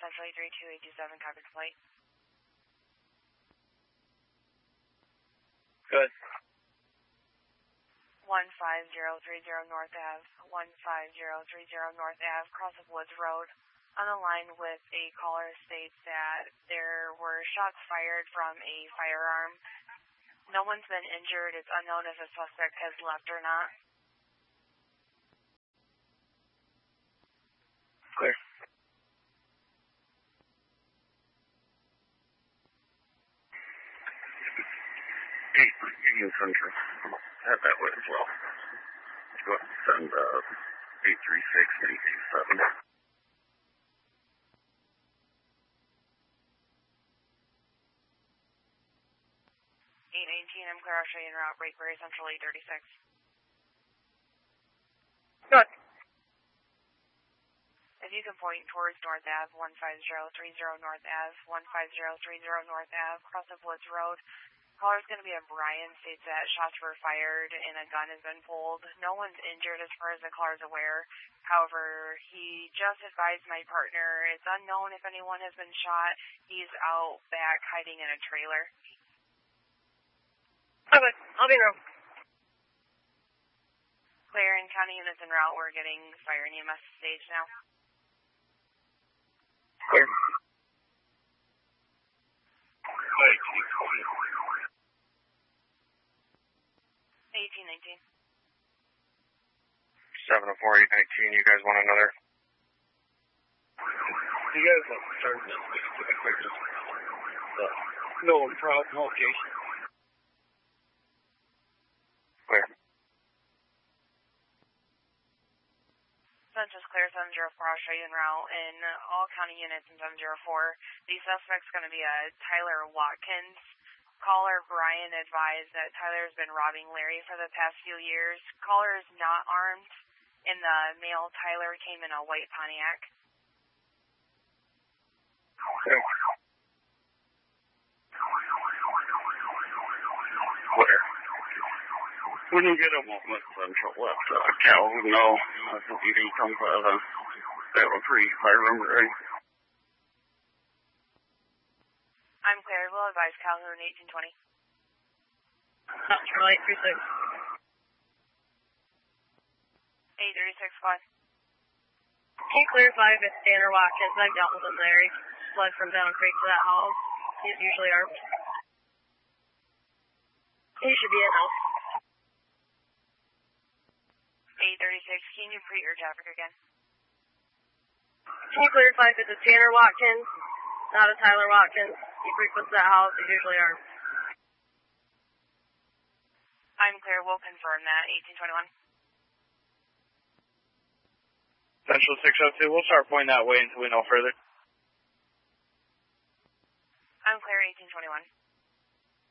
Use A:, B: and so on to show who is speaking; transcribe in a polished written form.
A: Central 832-827, copy complete.
B: Good.
A: 15030 North Ave, 15030 North Ave, cross of Woods Road. On the line with a caller states that there were shots fired from a firearm. No one's been injured. It's unknown if the suspect has left or not.
B: Clear. Hey, Union Central. Head that way as well. Go ahead and send 836-827.
A: 819, I'm clear. I'll show you en route. Brakeberry Central 836.
B: Good.
A: If you can point towards North Ave, 15030 North Ave, 15030 North Ave, cross of Woods Road. Caller's going to be a Brian, states that shots were fired and a gun has been pulled. No one's injured as far as the caller's aware. However, he just advised my partner it's unknown if anyone has been shot. He's out back hiding in a trailer.
B: Okay, I'll be in room.
A: Clear and county units en route. We're getting fire and EMS stage now.
B: Clear.
A: 1819.
B: 704-819, you guys want another? You guys want to start this quick. No problem, okay. Clear.
A: Census clear 704. I'll show you en route. In all county units in 704, the suspect's going to be a Tyler Watkins. Caller Brian advised that Tyler's been robbing Larry for the past few years. Caller is not armed, and the male Tyler came in a white Pontiac.
B: Clear. When you get a moment Central left, Calhoun, no, I think you can come by the Battle Creek, if I remember right.
A: I'm clear. We'll advise Calhoun 1820.
C: Charlie 836.
A: 836, what?
C: Can you clarify if it's Tanner Watkins? I've dealt with him there. He fled from Battle Creek to that house. He's usually armed. He should be in house.
A: 836, can you repeat your traffic again?
C: Can you clarify if it's a Tanner Watkins, not a Tyler Watkins? He frequents that house. He's usually armed.
A: I'm clear. We'll confirm that. 1821.
B: Central 602, we'll start pointing that way until we know further.
A: I'm clear. 1821.